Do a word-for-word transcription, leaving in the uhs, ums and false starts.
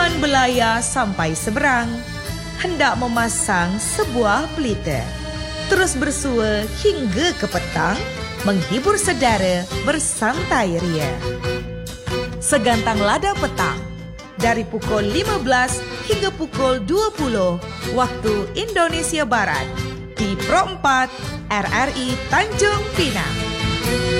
Tuan Belaya sampai seberang, hendak memasang sebuah pelita. Terus bersua hingga ke petang, menghibur saudara bersantai ria. Segantang lada petang, dari pukul lima belas hingga pukul dua puluh waktu Indonesia Barat, di Pro empat R R I Tanjung Pinang.